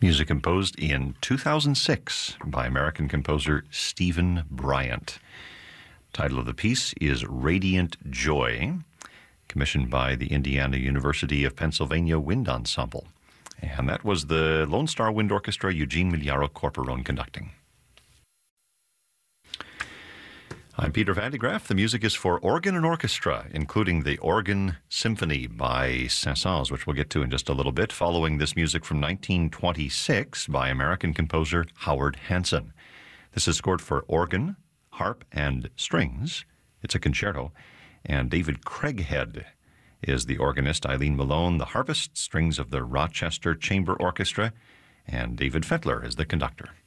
Music composed in 2006 by American composer Stephen Bryant. Title of the piece is Radiant Joy, commissioned by the Indiana University of Pennsylvania Wind Ensemble. And that was the Lone Star Wind Orchestra, Eugene Miliaro Corporone conducting. I'm Peter Van de Graaff. The music is for organ and orchestra, including the Organ Symphony by Saint-Saëns, which we'll get to in just a little bit, following this music from 1926 by American composer Howard Hanson. This is scored for organ, harp, and strings. It's a concerto. And David Craighead is the organist, Eileen Malone, the harpist, strings of the Rochester Chamber Orchestra, and David Fettler is the conductor.